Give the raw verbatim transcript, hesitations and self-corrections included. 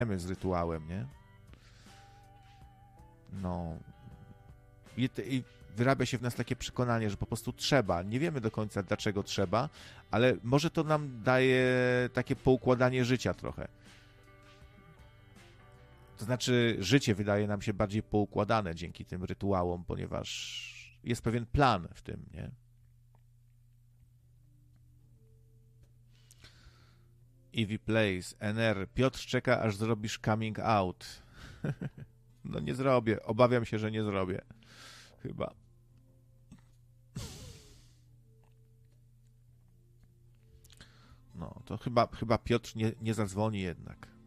z rytuałem, nie? No. I, I wyrabia się w nas takie przekonanie, że po prostu trzeba. Nie wiemy do końca, dlaczego trzeba, ale może to nam daje takie poukładanie życia trochę. To znaczy, życie wydaje nam się bardziej poukładane dzięki tym rytuałom, ponieważ jest pewien plan w tym, nie? Eevee Plays, N R, Piotr czeka, aż zrobisz coming out. No nie zrobię, obawiam się, że nie zrobię. Chyba. No, to chyba, chyba Piotr nie, nie zadzwoni jednak.